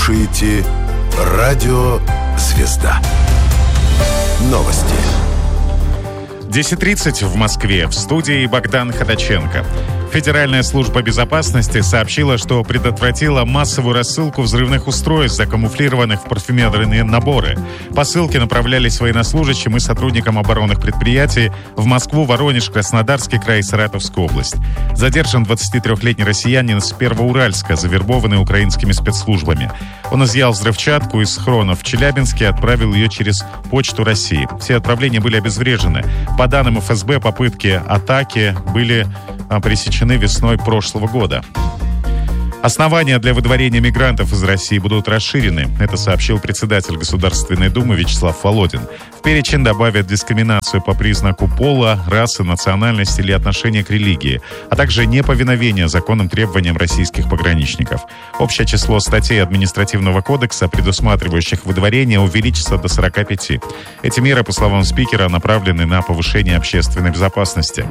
слушаете «Радио Звезда». Новости. 10:30 в Москве. В студии Богдан Ходаченко. Федеральная служба безопасности сообщила, что предотвратила массовую рассылку взрывных устройств, закамуфлированных в парфюмерные наборы. Посылки направлялись военнослужащим и сотрудникам оборонных предприятий в Москву, Воронеж, Краснодарский край и Саратовскую область. Задержан 23-летний россиянин из Первоуральска, завербованный украинскими спецслужбами. Он изъял взрывчатку из схронов в Челябинске и отправил ее через Почту России. Все отправления были обезврежены. По данным ФСБ, попытки атаки были пресечены весной прошлого года. Основания для выдворения мигрантов из России будут расширены. Это сообщил председатель Государственной Думы Вячеслав Володин. В перечень добавят дискриминацию по признаку пола, расы, национальности или отношения к религии, а также неповиновение законным требованиям российских пограничников. Общее число статей административного кодекса, предусматривающих выдворение, увеличится до 45. Эти меры, по словам спикера, направлены на повышение общественной безопасности.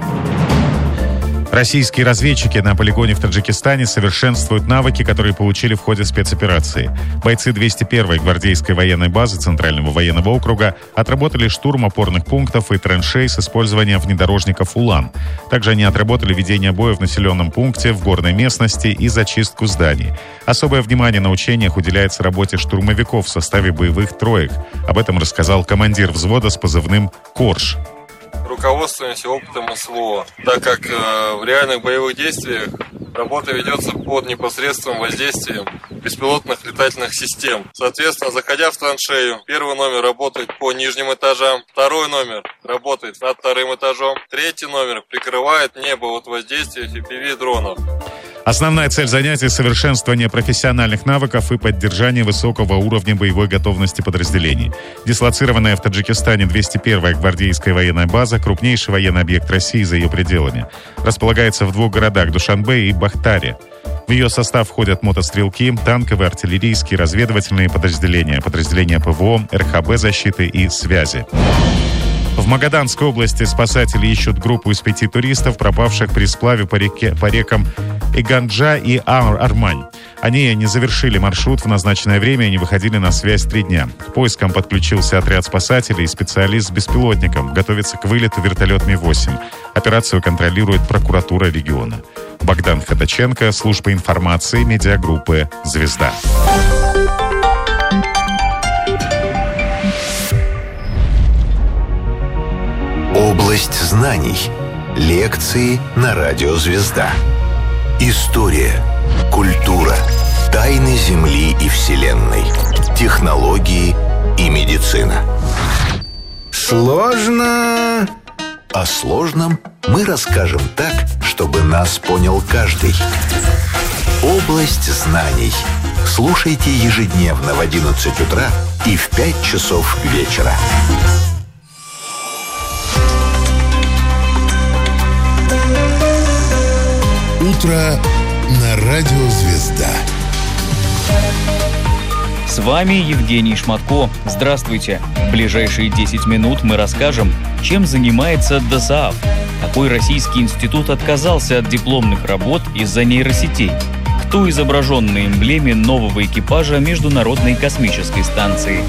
Российские разведчики на полигоне в Таджикистане совершенствуют навыки, которые получили в ходе спецоперации. Бойцы 201-й гвардейской военной базы Центрального военного округа отработали штурм опорных пунктов и траншей с использованием внедорожников «Улан». Также они отработали ведение боя в населенном пункте, в горной местности и зачистку зданий. Особое внимание на учениях уделяется работе штурмовиков в составе боевых троек. Об этом рассказал командир взвода с позывным «Корж». Руководствуемся опытом СВО, так как в реальных боевых действиях работа ведется под непосредственным воздействием беспилотных летательных систем. Соответственно, заходя в траншею, первый номер работает по нижним этажам, второй номер работает над вторым этажом, третий номер прикрывает небо от воздействия FPV-дронов. Основная цель занятий – совершенствование профессиональных навыков и поддержание высокого уровня боевой готовности подразделений. Дислоцированная в Таджикистане 201-я гвардейская военная база – крупнейший военный объект России за ее пределами. Располагается в двух городах – Душанбе и Бахтаре. В ее состав входят мотострелки, танковые, артиллерийские, разведывательные подразделения, подразделения ПВО, РХБ защиты и связи. В Магаданской области спасатели ищут группу из 5 туристов, пропавших при сплаве по рекам Иганджа и Армань. Они не завершили маршрут в назначенное время и не выходили на связь 3 дня. К поискам подключился отряд спасателей и специалист с беспилотником. Готовится к вылету вертолет Ми-8. Операцию контролирует прокуратура региона. Богдан Ходаченко, служба информации, медиагруппы «Звезда». Область знаний. Лекции на радио «Звезда». История, культура, тайны Земли и Вселенной, технологии и медицина. Сложно. О сложном мы расскажем так, чтобы нас понял каждый. Область знаний. Слушайте ежедневно в 11 утра и в 5 часов вечера. Утро на радио «Звезда». С вами Евгений Шматко. Здравствуйте. В ближайшие 10 минут мы расскажем, чем занимается ДОСААФ, какой российский институт отказался от дипломных работ из-за нейросетей, кто изображен на эмблеме нового экипажа Международной космической станции.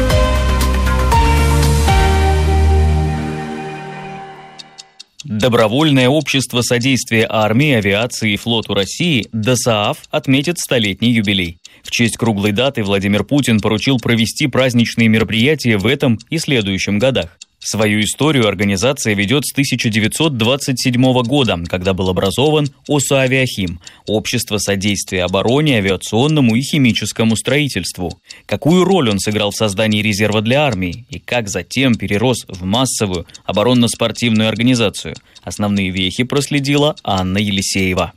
Добровольное общество содействия армии, авиации и флоту России ДОСААФ отметит 100-летний юбилей. В честь круглой даты Владимир Путин поручил провести праздничные мероприятия в этом и следующем годах. Свою историю организация ведет с 1927 года, когда был образован ОСА-Авиахим – Общество содействия обороне, авиационному и химическому строительству. Какую роль он сыграл в создании резерва для армии и как затем перерос в массовую оборонно-спортивную организацию? Основные вехи проследила Анна Елисеева.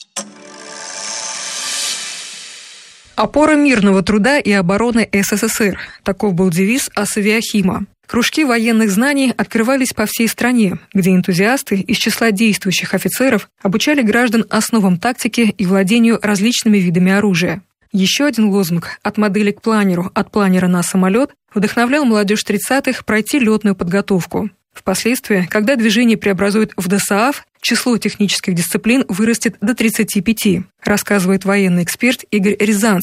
Опора мирного труда и обороны СССР. Таков был девиз ОСА-Авиахима. Кружки военных знаний открывались по всей стране, где энтузиасты из числа действующих офицеров обучали граждан основам тактики и владению различными видами оружия. Еще один лозунг «От модели к планеру, от планера на самолет» вдохновлял молодежь 30-х пройти летную подготовку. Впоследствии, когда движение преобразует в ДОСААФ, число технических дисциплин вырастет до 35, рассказывает военный эксперт Игорь Рязанцев,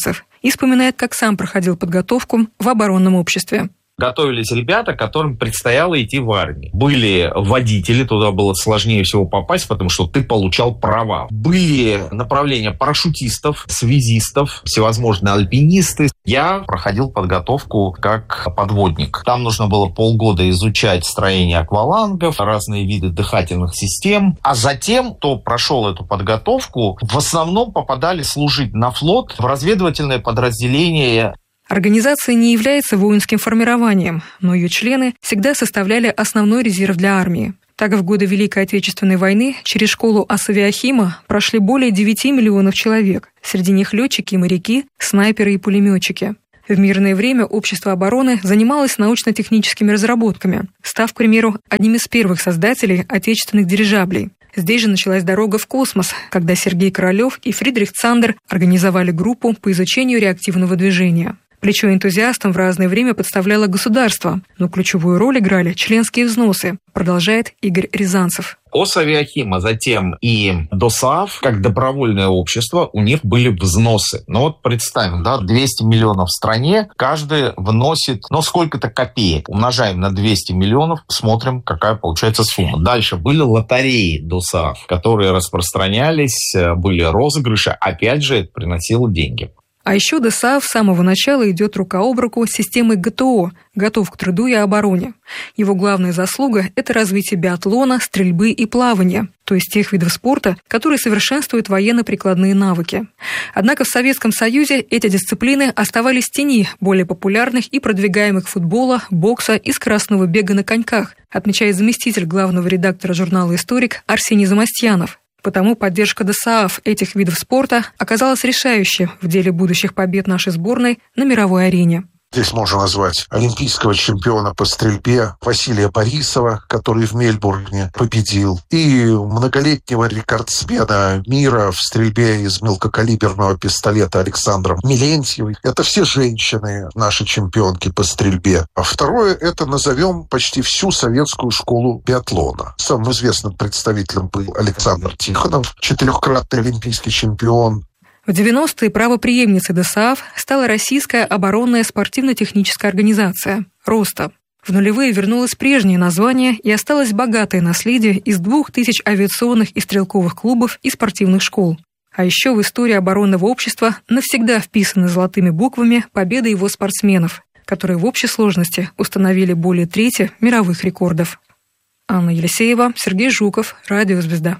и вспоминает, как сам проходил подготовку в оборонном обществе. Готовились ребята, которым предстояло идти в армию. Были водители, туда было сложнее всего попасть, потому что ты получал права. Были направления парашютистов, связистов, всевозможные альпинисты. Я проходил подготовку как подводник. Там нужно было полгода изучать строение аквалангов, разные виды дыхательных систем. А затем, кто прошел эту подготовку, в основном попадали служить на флот в разведывательное подразделение. Организация не является воинским формированием, но ее члены всегда составляли основной резерв для армии. Так, в годы Великой Отечественной войны через школу Ас-Авиахима прошли более 9 миллионов человек. Среди них летчики и моряки, снайперы и пулеметчики. В мирное время общество обороны занималось научно-техническими разработками, став, к примеру, одним из первых создателей отечественных дирижаблей. Здесь же началась дорога в космос, когда Сергей Королёв и Фридрих Цандер организовали группу по изучению реактивного движения. Плечо энтузиастам в разное время подставляло государство, но ключевую роль играли членские взносы, продолжает Игорь Рязанцев. ОС-Авиахим, а затем и ДОСААФ, как добровольное общество, у них были взносы. Ну вот представим, 200 миллионов в стране, каждый вносит, сколько-то копеек. Умножаем на 200 миллионов, смотрим, какая получается сумма. Дальше были лотереи ДОСААФ, которые распространялись, были розыгрыши, опять же, это приносило деньги. А еще ДОСААФ с самого начала идет рука об руку с системой ГТО «Готов к труду и обороне». Его главная заслуга – это развитие биатлона, стрельбы и плавания, то есть тех видов спорта, которые совершенствуют военно-прикладные навыки. Однако в Советском Союзе эти дисциплины оставались в тени более популярных и продвигаемых футбола, бокса и скоростного бега на коньках, отмечает заместитель главного редактора журнала «Историк» Арсений Замостьянов. Потому поддержка ДОСААФ этих видов спорта оказалась решающей в деле будущих побед нашей сборной на мировой арене. Здесь можно назвать олимпийского чемпиона по стрельбе Василия Борисова, который в Мельбурне победил, и многолетнего рекордсмена мира в стрельбе из мелкокалиберного пистолета Александра Милентьевой. Это все женщины, наши чемпионки по стрельбе. А второе, это назовем почти всю советскую школу биатлона. Самым известным представителем был Александр Тихонов, 4-кратный олимпийский чемпион. В 90-е правопреемницей ДОСААФ стала Российская оборонная спортивно-техническая организация «РОСТА». В нулевые вернулось прежнее название и осталось богатое наследие из 2000 авиационных и стрелковых клубов и спортивных школ. А еще в историю оборонного общества навсегда вписаны золотыми буквами победы его спортсменов, которые в общей сложности установили более трети мировых рекордов. Анна Елисеева, Сергей Жуков, Радио «Звезда».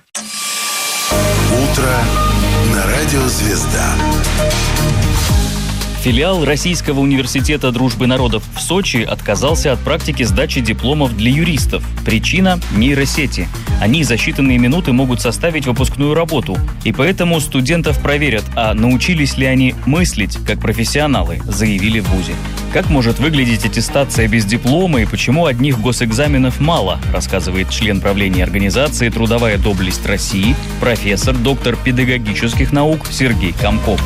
Утро на Радио «Звезда». Филиал Российского университета дружбы народов в Сочи отказался от практики сдачи дипломов для юристов. Причина – нейросети. Они за считанные минуты могут составить выпускную работу. И поэтому студентов проверят, а научились ли они мыслить как профессионалы, заявили в вузе. Как может выглядеть аттестация без диплома и почему одних госэкзаменов мало, рассказывает член правления организации «Трудовая доблесть России», профессор, доктор педагогических наук Сергей Комков.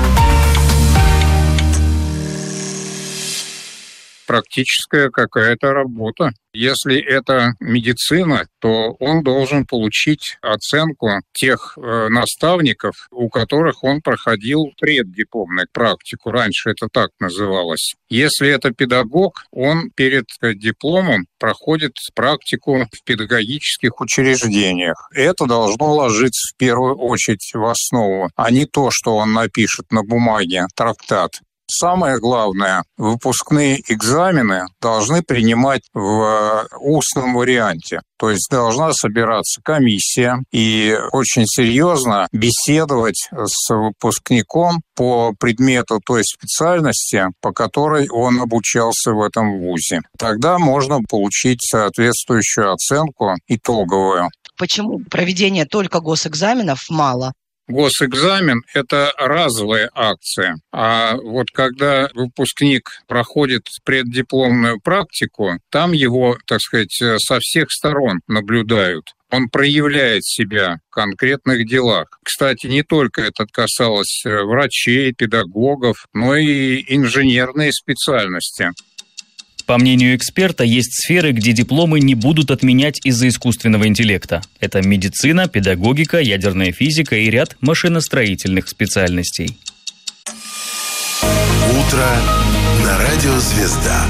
Практическая какая-то работа. Если это медицина, то он должен получить оценку тех наставников, у которых он проходил преддипломную практику. Раньше это так называлось. Если это педагог, он перед дипломом проходит практику в педагогических учреждениях. Это должно ложиться в первую очередь в основу, а не то, что он напишет на бумаге, трактат. Самое главное, выпускные экзамены должны принимать в устном варианте. То есть должна собираться комиссия и очень серьезно беседовать с выпускником по предмету той специальности, по которой он обучался в этом вузе. Тогда можно получить соответствующую оценку итоговую. Почему проведения только госэкзаменов мало? Госэкзамен – это разовая акция, а вот когда выпускник проходит преддипломную практику, там его, так сказать, со всех сторон наблюдают. Он проявляет себя в конкретных делах. Кстати, не только это касалось врачей, педагогов, но и инженерные специальности. По мнению эксперта, есть сферы, где дипломы не будут отменять из-за искусственного интеллекта. Это медицина, педагогика, ядерная физика и ряд машиностроительных специальностей. Утро на радио «Звезда».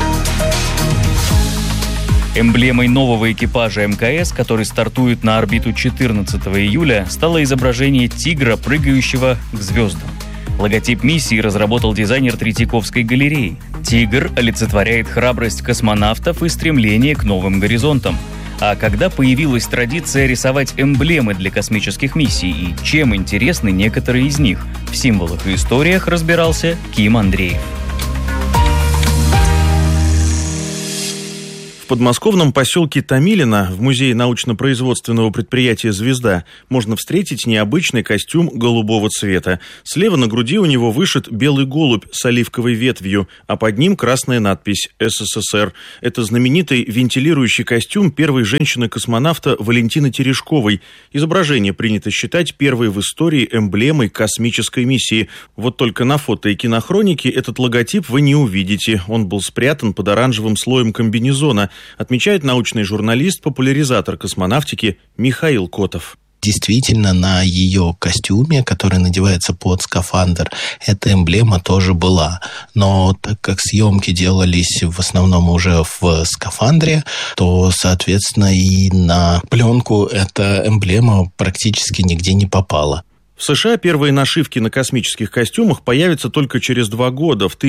Эмблемой нового экипажа МКС, который стартует на орбиту 14 июля, стало изображение тигра, прыгающего к звездам. Логотип миссии разработал дизайнер Третьяковской галереи. Тигр олицетворяет храбрость космонавтов и стремление к новым горизонтам. А когда появилась традиция рисовать эмблемы для космических миссий и чем интересны некоторые из них, в символах и историях разбирался Ким Андреев. В подмосковном поселке Томилино в музее научно-производственного предприятия «Звезда» можно встретить необычный костюм голубого цвета. Слева на груди у него вышит белый голубь с оливковой ветвью, а под ним красная надпись «СССР». Это знаменитый вентилирующий костюм первой женщины-космонавта Валентины Терешковой. Изображение принято считать первой в истории эмблемой космической миссии. Вот только на фото и кинохронике этот логотип вы не увидите. Он был спрятан под оранжевым слоем комбинезона, отмечает научный журналист, популяризатор космонавтики Михаил Котов. Действительно, на ее костюме, который надевается под скафандр, эта эмблема тоже была. Но так как съемки делались в основном уже в скафандре, то, соответственно, и на пленку эта эмблема практически нигде не попала. В США первые нашивки на космических костюмах появятся только через 2 года, в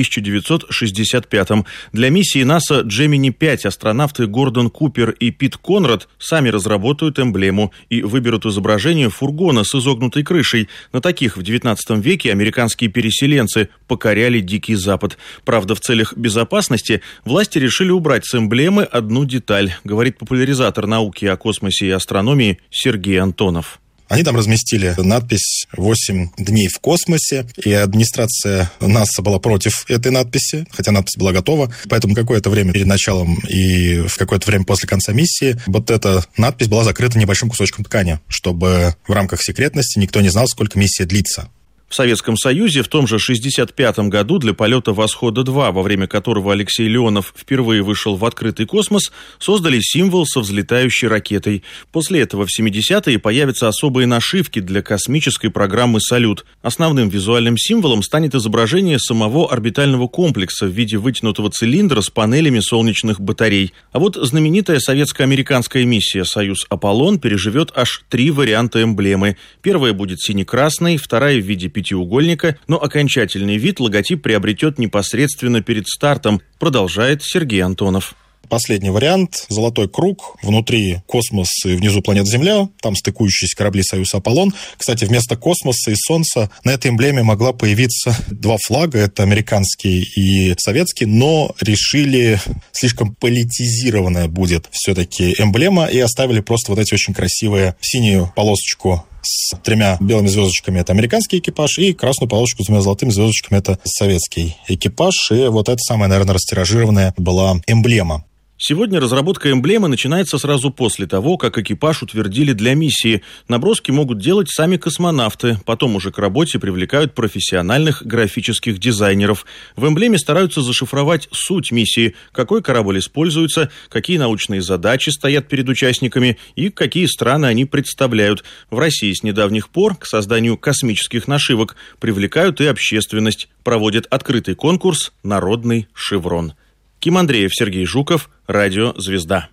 1965-м. Для миссии НАСА Gemini-5 астронавты Гордон Купер и Пит Конрад сами разработают эмблему и выберут изображение фургона с изогнутой крышей. На таких в 19 веке американские переселенцы покоряли Дикий Запад. Правда, в целях безопасности власти решили убрать с эмблемы одну деталь, говорит популяризатор науки о космосе и астрономии Сергей Антонов. Они там разместили надпись «8 дней в космосе», и администрация НАСА была против этой надписи, хотя надпись была готова. Поэтому какое-то время перед началом и в какое-то время после конца миссии вот эта надпись была закрыта небольшим кусочком ткани, чтобы в рамках секретности никто не знал, сколько миссия длится. В Советском Союзе в том же 1965 году для полета «Восхода-2», во время которого Алексей Леонов впервые вышел в открытый космос, создали символ со взлетающей ракетой. После этого в 70-е появятся особые нашивки для космической программы «Салют». Основным визуальным символом станет изображение самого орбитального комплекса в виде вытянутого цилиндра с панелями солнечных батарей. А вот знаменитая советско-американская миссия «Союз-Аполлон» переживет аж 3 варианта эмблемы. Первая будет сине-красной, вторая в виде пятиугольника, но окончательный вид логотип приобретет непосредственно перед стартом, продолжает Сергей Антонов. Последний вариант – золотой круг, внутри космос и внизу планета Земля, там стыкующиеся корабли «Союз-Аполлон». Кстати, вместо космоса и Солнца на этой эмблеме могла появиться 2 флага, это американский и советский, но решили, слишком политизированная будет все-таки эмблема, и оставили просто вот эти очень красивые синюю полосочку с 3 белыми звездочками — это американский экипаж, и красную полосочку с 2 золотыми звездочками — это советский экипаж. И вот это самая, наверное, растиражированная была эмблема. Сегодня разработка эмблемы начинается сразу после того, как экипаж утвердили для миссии. Наброски могут делать сами космонавты, потом уже к работе привлекают профессиональных графических дизайнеров. В эмблеме стараются зашифровать суть миссии, какой корабль используется, какие научные задачи стоят перед участниками и какие страны они представляют. В России с недавних пор к созданию космических нашивок привлекают и общественность, проводят открытый конкурс «Народный шеврон». Ким Андреев, Сергей Жуков, радио «Звезда».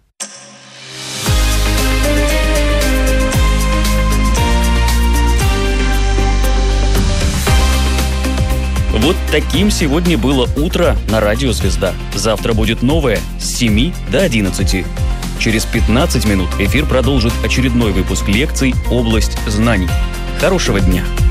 Вот таким сегодня было утро на радио «Звезда». Завтра будет новое с 7 до 11. Через 15 минут эфир продолжит очередной выпуск лекций «Область знаний». Хорошего дня!